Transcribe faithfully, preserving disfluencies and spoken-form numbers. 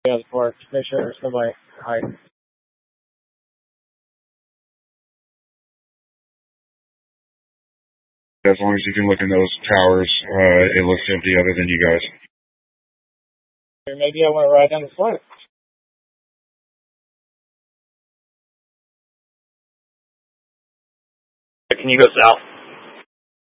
Yeah, the park. Make sure somebody hide. As long as you can look in those towers, uh, it looks empty other than you guys. Maybe I want to ride down the slope. Can you go south?